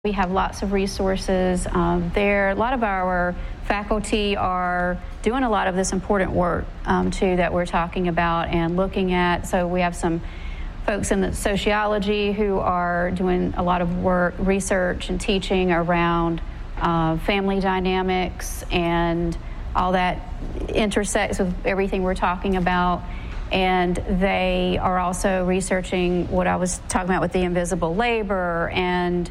We have lots of resources there. A lot of our faculty are doing a lot of this important work too that we're talking about and looking at. So we have some folks in the sociology who are doing a lot of work, research and teaching around family dynamics, and all that intersects with everything we're talking about. And they are also researching what I was talking about with the invisible labor and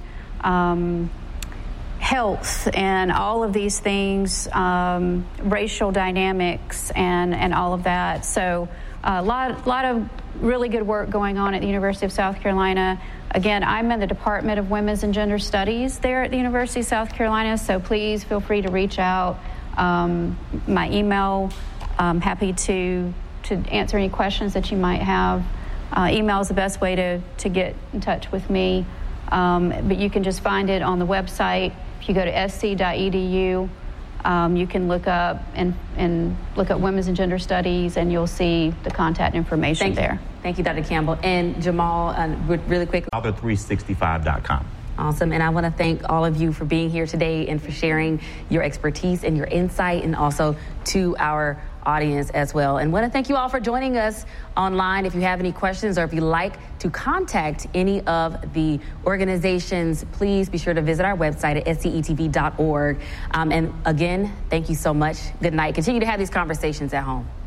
health and all of these things, racial dynamics and all of that. So a lot of really good work going on at the University of South Carolina. Again, I'm in the Department of Women's and Gender Studies there at the University of South Carolina, so please feel free to reach out. My email, I'm happy to answer any questions that you might have. Email is the best way to get in touch with me. But you can just find it on the website. If you go to sc.edu, you can look up and look at Women's and Gender Studies, and you'll see the contact information there. Thank you, Dr. Campbell. And Jamal, really quick. Author365.com. Awesome. And I want to thank all of you for being here today and for sharing your expertise and your insight, and also to our audience as well. And want to thank you all for joining us online. If you have any questions, or if you'd like to contact any of the organizations, please be sure to visit our website at scetv.org. And again, thank you so much. Good night. Continue to have these conversations at home.